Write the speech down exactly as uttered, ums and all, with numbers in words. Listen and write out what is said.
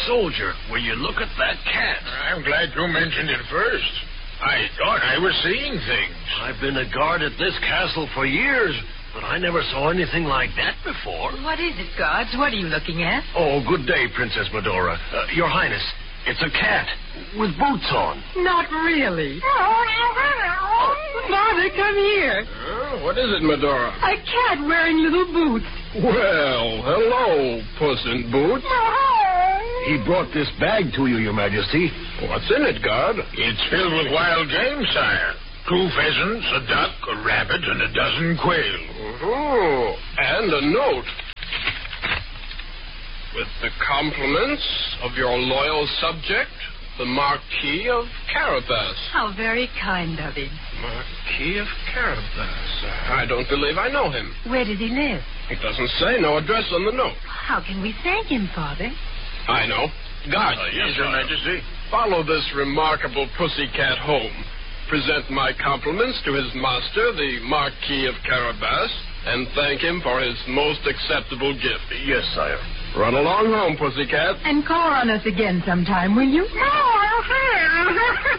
soldier, will you look at that cat? I'm glad you mentioned it first. I thought I was seeing things. I've been a guard at this castle for years, but I never saw anything like that before. What is it, guards? What are you looking at? Oh, good day, Princess Medora. Uh, Your Highness, it's a cat with boots on. Not really. Father, come here. Uh, what is it, Medora? A cat wearing little boots. Well, hello, Puss in Boots. He brought this bag to you, Your Majesty. What's in it, guard? It's filled with wild game, sire. Two pheasants, a duck, a rabbit, and a dozen quail. Oh, and a note. With the compliments of your loyal subject, the Marquis of Carabas. How very kind of him. Marquis of Carabas. I don't believe I know him. Where does he live? It doesn't say, no address on the note. How can we thank him, Father? I know. Guard, Uh, yes, Your Majesty. follow this remarkable pussycat home. Present my compliments to his master, the Marquis of Carabas, and thank him for his most acceptable gift. Yes, sire. Run along home, pussycat. And call on us again sometime, will you?